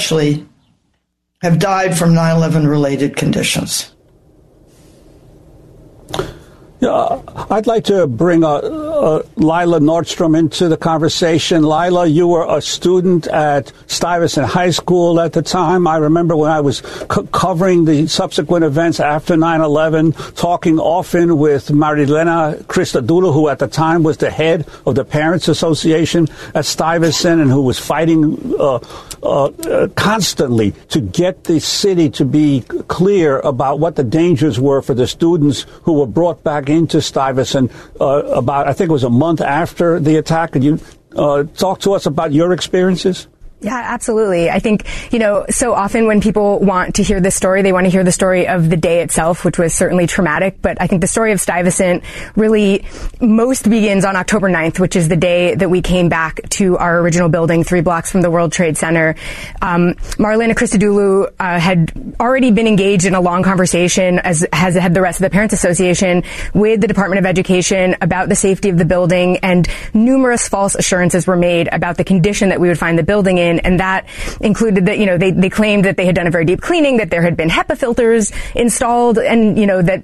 actually have died from 9/11 related conditions. I'd like to bring Lila Nordstrom into the conversation. Lila, you were a student at Stuyvesant High School at the time. I remember when I was covering the subsequent events after 9/11, talking often with Marilena Christodoulou, who at the time was the head of the Parents Association at Stuyvesant and who was fighting constantly to get the city to be clear about what the dangers were for the students who were brought back into Stuyvesant about, I think it was a month after the attack. Could you talk to us about your experiences? Yeah, absolutely. I think, so often when people want to hear this story, they want to hear the story of the day itself, which was certainly traumatic. But I think the story of Stuyvesant really most begins on October 9th, which is the day that we came back to our original building 3 blocks from the World Trade Center. Marilena Christodoulou had already been engaged in a long conversation, as has had the rest of the Parents Association, with the Department of Education about the safety of the building, and numerous false assurances were made about the condition that we would find the building in. And that included that, they claimed that they had done a very deep cleaning, that there had been HEPA filters installed, and,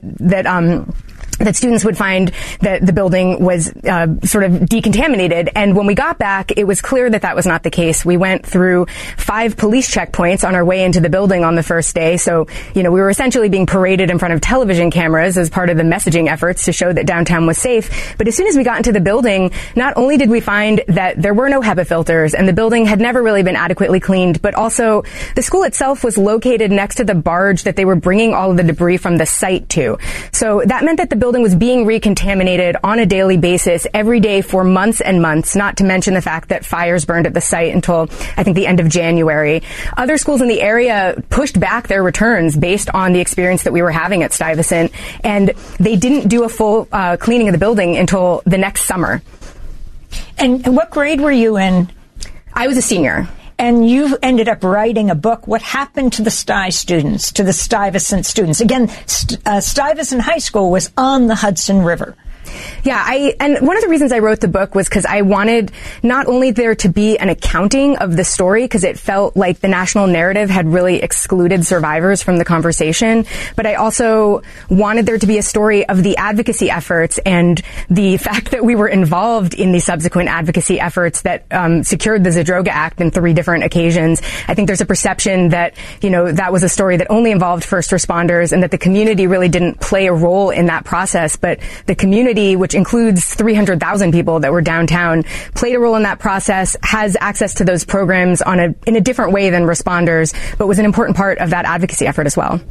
that students would find that the building was sort of decontaminated. And when we got back, it was clear that that was not the case. We went through 5 police checkpoints on our way into the building on the first day. So, we were essentially being paraded in front of television cameras as part of the messaging efforts to show that downtown was safe. But as soon as we got into the building, not only did we find that there were no HEPA filters and the building had never really been adequately cleaned, but also the school itself was located next to the barge that they were bringing all of the debris from the site to. So that meant that the building was being recontaminated on a daily basis every day for months and months, not to mention the fact that fires burned at the site until, I think, the end of January. Other schools in the area pushed back their returns based on the experience that we were having at Stuyvesant, and they didn't do a full cleaning of the building until the next summer. And what grade were you in? I was a senior. And you ended up writing a book. What happened to the Stuyvesant students? Again, Stuyvesant High School was on the Hudson River. Yeah, and one of the reasons I wrote the book was because I wanted not only there to be an accounting of the story, because it felt like the national narrative had really excluded survivors from the conversation, but I also wanted there to be a story of the advocacy efforts and the fact that we were involved in the subsequent advocacy efforts that secured the Zadroga Act in 3 different occasions. I think there's a perception that, that was a story that only involved first responders and that the community really didn't play a role in that process, but the community, which includes 300,000 people that were downtown, played a role in that process, has access to those programs in a different way than responders, but was an important part of that advocacy effort as well.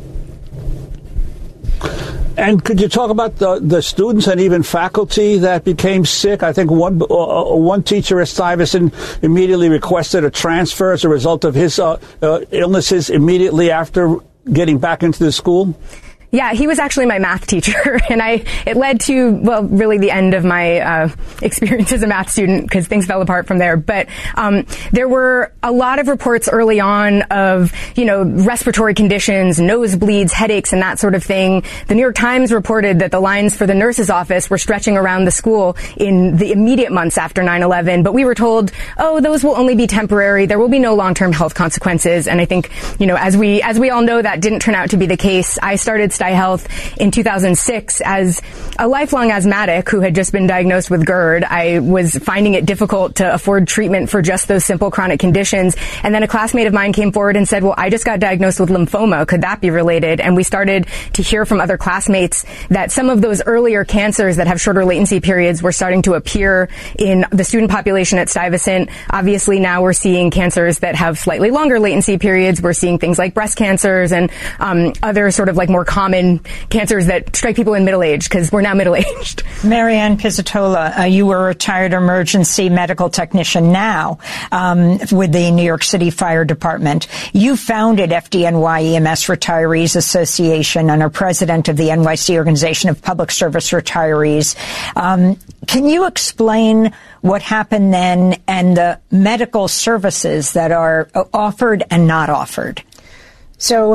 And could you talk about the students and even faculty that became sick? I think one teacher at Stuyvesant immediately requested a transfer as a result of his illnesses immediately after getting back into the school. Yeah, he was actually my math teacher, and it led to, really the end of my experience as a math student, because things fell apart from there. But there were a lot of reports early on of, respiratory conditions, nosebleeds, headaches, and that sort of thing. The New York Times reported that the lines for the nurse's office were stretching around the school in the immediate months after 9/11, but we were told, those will only be temporary. There will be no long-term health consequences. And I think, as we all know, that didn't turn out to be the case. I started Health in 2006 as a lifelong asthmatic who had just been diagnosed with GERD. I was finding it difficult to afford treatment for just those simple chronic conditions. And then a classmate of mine came forward and said, well, I just got diagnosed with lymphoma. Could that be related? And we started to hear from other classmates that some of those earlier cancers that have shorter latency periods were starting to appear in the student population at Stuyvesant. Obviously, now we're seeing cancers that have slightly longer latency periods. We're seeing things like breast cancers and other sort of like more common cancers that strike people in middle age, because we're now middle-aged. Marianne Pizzatola, you were a retired emergency medical technician now with the New York City Fire Department. You founded FDNY EMS Retirees Association and are president of the NYC Organization of Public Service Retirees. Can you explain what happened then and the medical services that are offered and not offered? So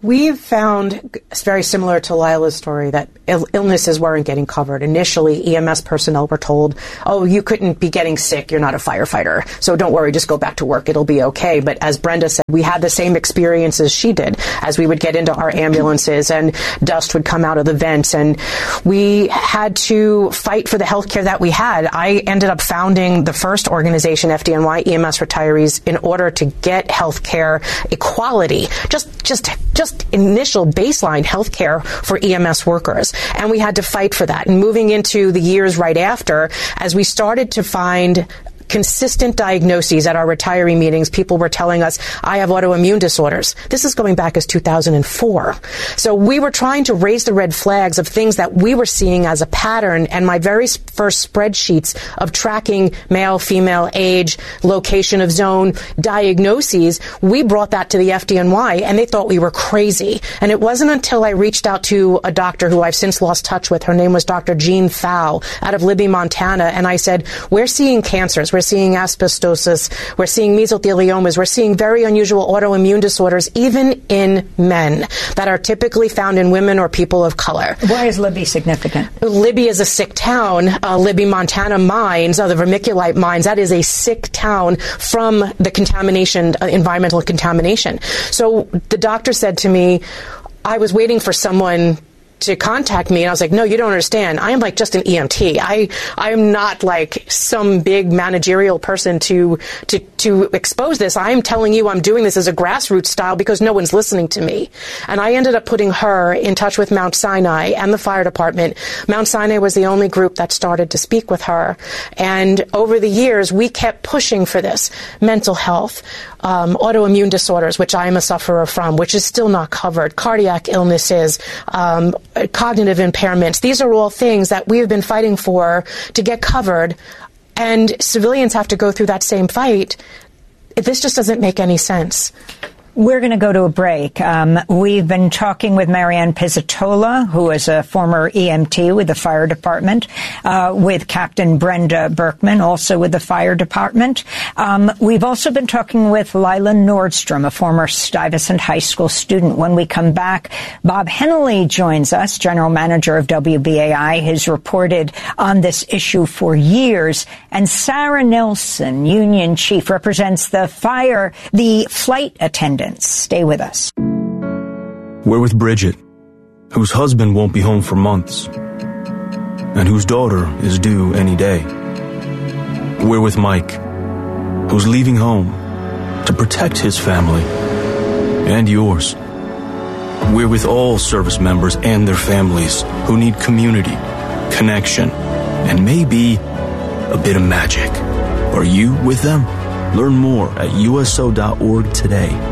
We've found, very similar to Lila's story, that illnesses weren't getting covered. Initially, EMS personnel were told, oh, you couldn't be getting sick, you're not a firefighter, so don't worry, just go back to work, it'll be okay. But as Brenda said, we had the same experiences she did as we would get into our ambulances and dust would come out of the vents, and we had to fight for the health care that we had. I ended up founding the first organization, FDNY EMS Retirees, in order to get health care equality, just initial baseline health care for EMS workers. And we had to fight for that. And moving into the years right after, as we started to find consistent diagnoses at our retiree meetings, people were telling us, I have autoimmune disorders. This is going back as 2004. So we were trying to raise the red flags of things that we were seeing as a pattern, and my very first spreadsheets of tracking male, female, age, location of zone, diagnoses, we brought that to the FDNY, and they thought we were crazy. And it wasn't until I reached out to a doctor who I've since lost touch with, her name was Dr. Jean Fow, out of Libby, Montana, and I said, we're seeing cancers, we're seeing asbestosis, we're seeing mesotheliomas, we're seeing very unusual autoimmune disorders, even in men, that are typically found in women or people of color. Why is Libby significant? Libby is a sick town. Libby, Montana mines, the vermiculite mines, that is a sick town from the contamination, environmental contamination. So the doctor said to me, I was waiting for someone to contact me, and I was like, no, you don't understand. I am like just an EMT. I am not like some big managerial person to expose this. I am telling you I'm doing this as a grassroots style because no one's listening to me. And I ended up putting her in touch with Mount Sinai and the fire department. Mount Sinai was the only group that started to speak with her. And over the years, we kept pushing for this. Mental health, autoimmune disorders, which I am a sufferer from, which is still not covered, cardiac illnesses, cognitive impairments. These are all things that we have been fighting for to get covered, and civilians have to go through that same fight. This just doesn't make any sense. We're going to go to a break. We've been talking with Marianne Pizzatola, who is a former EMT with the fire department, with Captain Brenda Berkman, also with the fire department. We've also been talking with Lila Nordstrom, a former Stuyvesant High School student. When we come back, Bob Hennelly joins us, general manager of WBAI, who's reported on this issue for years. And Sarah Nelson, union chief, represents the flight attendants. Stay with us. We're with Bridget, whose husband won't be home for months, and whose daughter is due any day. We're with Mike, who's leaving home to protect his family and yours. We're with all service members and their families who need community, connection, and maybe a bit of magic. Are you with them? Learn more at USO.org today.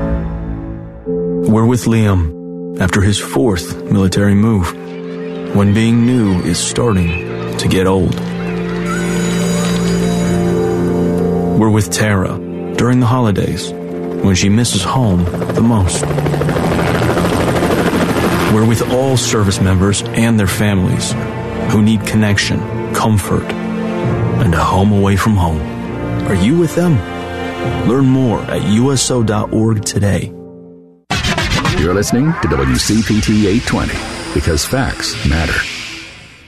We're with Liam after his fourth military move, when being new is starting to get old. We're with Tara during the holidays, when she misses home the most. We're with all service members and their families who need connection, comfort, and a home away from home. Are you with them? Learn more at USO.org today. You're listening to WCPT 820, because facts matter.